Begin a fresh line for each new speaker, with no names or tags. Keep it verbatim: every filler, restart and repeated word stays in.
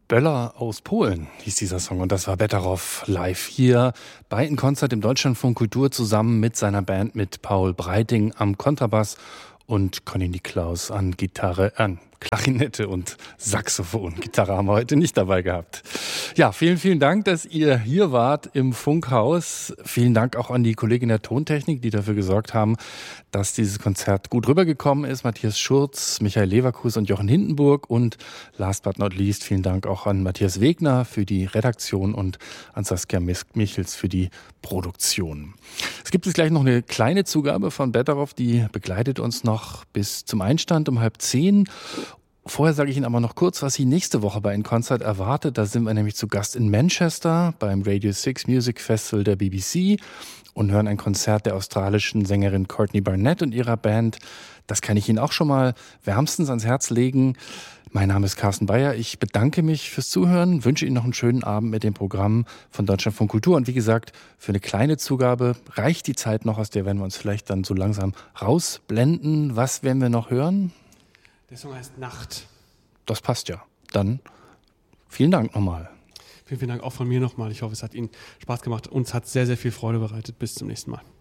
Böller aus Polen hieß dieser Song und das war Betteroff live hier bei einem Konzert im Deutschlandfunk Kultur zusammen mit seiner Band mit Paul Breiting am Kontrabass und Conny Niklaus an Gitarre, an Klarinette und Saxophon. Gitarre haben wir heute nicht dabei gehabt. Ja, vielen, vielen Dank, dass ihr hier wart im Funkhaus. Vielen Dank auch an die Kollegin der Tontechnik, die dafür gesorgt haben, dass dieses Konzert gut rübergekommen ist. Matthias Schurz, Michael Leverkus und Jochen Hindenburg. Und last but not least, vielen Dank auch an Matthias Wegner für die Redaktion und an Saskia Michels für die Produktion. Es gibt jetzt gleich noch eine kleine Zugabe von Betteroff, die begleitet uns noch bis zum Einstand um halb zehn. Vorher sage ich Ihnen aber noch kurz, was Sie nächste Woche bei einem Konzert erwartet. Da sind wir nämlich zu Gast in Manchester beim Radio six Music Festival der B B C und hören ein Konzert der australischen Sängerin Courtney Barnett und ihrer Band. Das kann ich Ihnen auch schon mal wärmstens ans Herz legen. Mein Name ist Carsten Bayer. Ich bedanke mich fürs Zuhören, wünsche Ihnen noch einen schönen Abend mit dem Programm von Deutschlandfunk Kultur. Und wie gesagt, für eine kleine Zugabe reicht die Zeit noch, aus der werden wir uns vielleicht dann so langsam rausblenden. Was werden wir noch hören?
Der Song heißt Nacht.
Das passt ja. Dann vielen Dank nochmal.
Vielen, vielen Dank auch von mir nochmal. Ich hoffe, es hat Ihnen Spaß gemacht. Uns hat sehr, sehr viel Freude bereitet. Bis zum nächsten Mal.